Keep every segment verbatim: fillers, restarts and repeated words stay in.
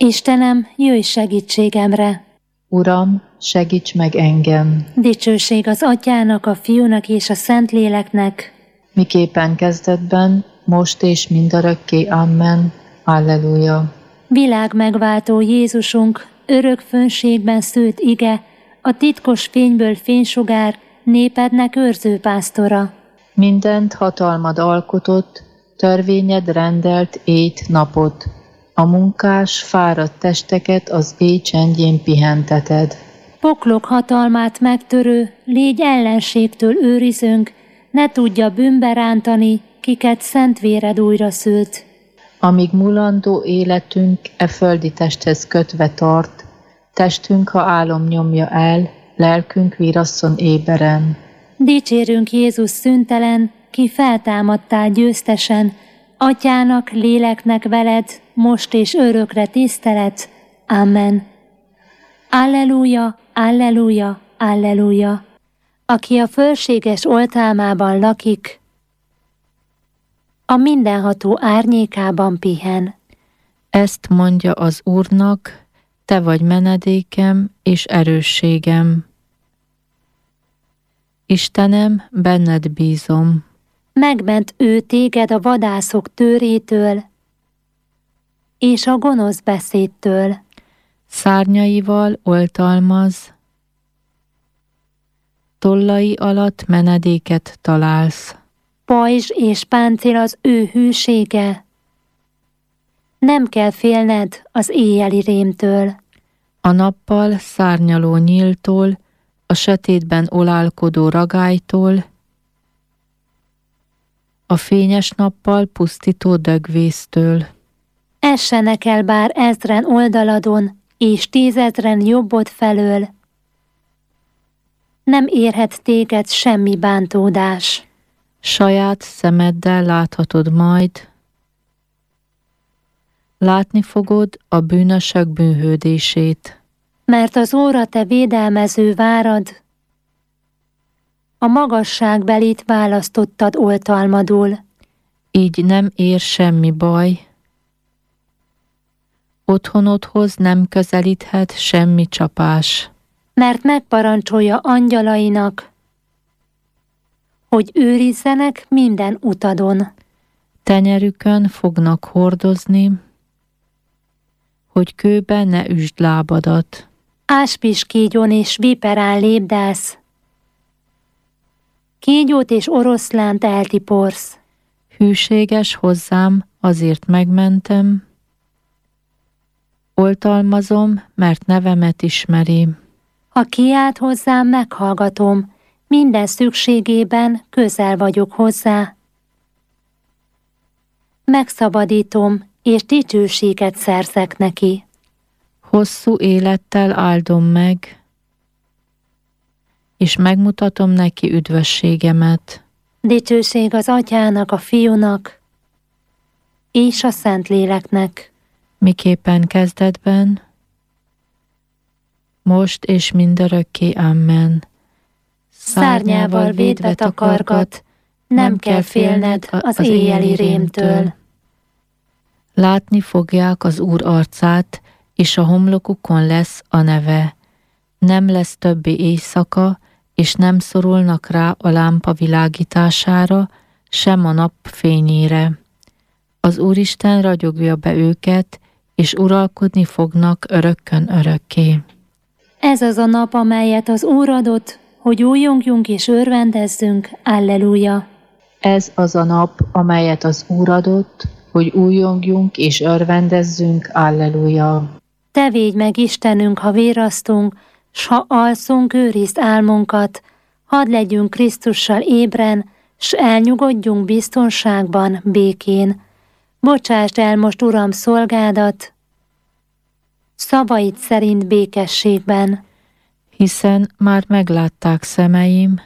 Istenem, jöjj segítségemre! Uram, segíts meg engem! Dicsőség az Atyának, a Fiúnak és a Szentléleknek, miképpen kezdetben, most és mindörökké. Amen. Alleluja. Világ megváltó Jézusunk, örök fönségben szőtt ige, a titkos fényből fénysugár, népednek őrző pásztora. Mindent hatalmad alkotott, törvényed rendelt éjt napot. A munkás, fáradt testeket az éj csendjén pihenteted. Poklok hatalmát megtörő, légy ellenségtől őrizőnk, ne tudja bűnbe rántani, kiket szent véred újra szült. Amíg mulandó életünk e földi testhez kötve tart, testünk, ha álom nyomja el, lelkünk virasszon éberen. Dicsérünk Jézus szüntelen, ki feltámadtál győztesen, Atyának, léleknek veled, most és örökre tisztelet. Amen. Alleluja, alleluja, alleluja. Aki a fölséges oltalmában lakik, a mindenható árnyékában pihen. Ezt mondja az Úrnak, te vagy menedékem és erősségem. Istenem, benned bízom. Megment ő téged a vadászok tőrétől és a gonosz beszédtől. Szárnyaival oltalmaz, tollai alatt menedéket találsz. Pajzs és páncél az ő hűsége, nem kell félned az éjjeli rémtől. A nappal szárnyaló nyíltól, a sötétben olálkodó ragálytól, a fényes nappal pusztító dögvésztől. Essenek el bár ezren oldaladon, és tízezren jobbod felől, nem érhet téged semmi bántódás. Saját szemeddel láthatod majd, látni fogod a bűnösök bűnhődését. Mert az óra te védelmező várad, a magasságbelit választottad oltalmadul. Így nem ér semmi baj, otthonodhoz nem közelíthet semmi csapás. Mert megparancsolja angyalainak, hogy őrizzenek minden utadon. Tenyerükön fognak hordozni, hogy kőben ne üsd lábadat. Áspiskígyon és viperán lépdelsz, kígyót és oroszlánt eltiporsz. Hűséges hozzám, azért megmentem, oltalmazom, mert nevemet ismeri. Ha kiált hozzám, meghallgatom, minden szükségében közel vagyok hozzá. Megszabadítom, és dicsőséget szerzek neki. Hosszú élettel áldom meg, és megmutatom neki üdvösségemet. Dicsőség az Atyának, a Fiúnak, és a Szentléleknek. Miképpen kezdetben, most és mindörökké. Amen. Szárnyával védve takargat, nem kell félned az éjjeli rémtől. Látni fogják az Úr arcát, és a homlokukon lesz a neve. Nem lesz többé éjszaka, és nem szorulnak rá a lámpa világítására, sem a nap fényére. Az Úristen ragyogja be őket, és uralkodni fognak örökkön örökké. Ez az a nap, amelyet az Úr adott, hogy újjongjunk és örvendezzünk. Alleluja! Ez az a nap, amelyet az Úr adott, hogy újjongjunk és örvendezzünk. Alleluja! Te védj meg, Istenünk, ha vérasztunk, s ha alszunk, őrizd álmunkat, hadd legyünk Krisztussal ébren, s elnyugodjunk biztonságban, békén. Bocsásd el most, Uram, szolgádat, szavaid szerint békességben. Hiszen már meglátták szemeim,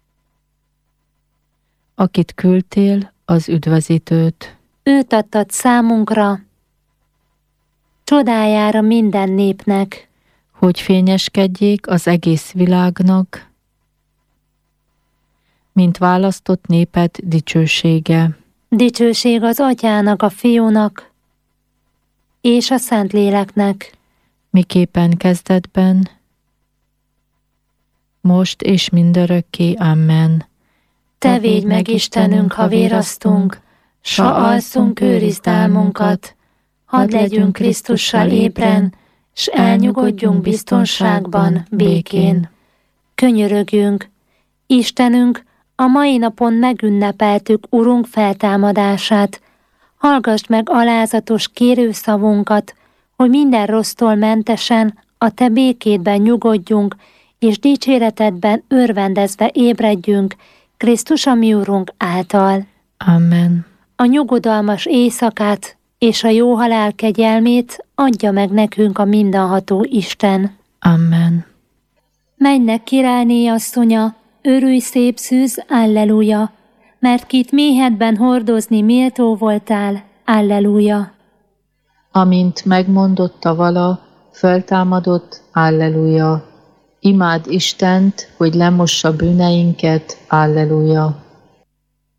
akit küldtél, az üdvözítőt. Őt adtad számunkra, csodájára minden népnek, hogy fényeskedjék az egész világnak, mint választott néped dicsősége. Dicsőség az Atyának, a Fiúnak, és a Szentléleknek, miképpen kezdetben, most és mindörökké. Amen. Te védj meg, Istenünk, ha vérasztunk, s ha alszunk, őrizd álmunkat, hadd legyünk Krisztussal ébren, s elnyugodjunk biztonságban, békén. Könyörögjünk! Istenünk, a mai napon megünnepeltük Urunk feltámadását. Hallgassd meg alázatos kérőszavunkat, hogy minden rossztól mentesen a Te békédben nyugodjunk, és dicséretedben örvendezve ébredjünk Krisztus a mi Urunk által. Amen. A nyugodalmas éjszakát és a jó halál kegyelmét adja meg nekünk a mindenható Isten. Amen. Mennek királyné asszonya, örülj szép szűz, alleluja, mert kit méhedben hordozni méltó voltál, alleluja. Amint megmondotta vala, föltámadott, alleluja. Imád Istent, hogy lemossa bűneinket, alleluja.